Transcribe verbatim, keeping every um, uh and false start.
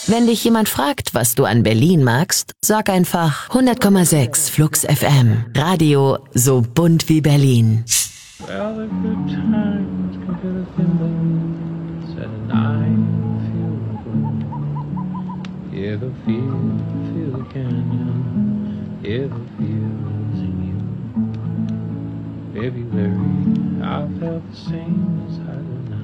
Wenn dich jemand fragt, was du an Berlin magst, sag einfach hundert Komma sechs Flux F M. Radio so bunt wie Berlin. Well, the good times come to the thimbles and I feel good. Hear the feel, feel the canyon, hear the feels in you. February, I felt the same as I do now.